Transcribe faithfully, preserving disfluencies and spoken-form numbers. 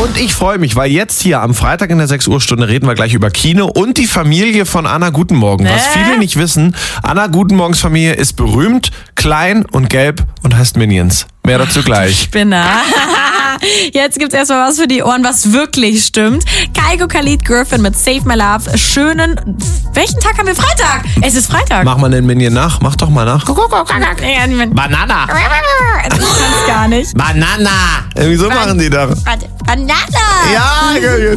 Und ich freue mich, weil jetzt hier am Freitag in der sechs Uhr Stunde reden wir gleich über Kino und die Familie von Anna Gutenmorgen. Was Äh? viele nicht wissen, Anna Gutenmorgens Familie ist berühmt, klein und gelb und heißt Minions. Mehr dazu gleich. Spinner. Jetzt gibt's erstmal was für die Ohren, was wirklich stimmt. Kygo Khalid Griffin mit Save My Love. Schönen... Welchen Tag haben wir? Freitag! Es ist Freitag. Mach mal den Minion nach. Mach doch mal nach. Banana. Ich kann's gar nicht. Banana. Wieso machen die da? Banana. Ja,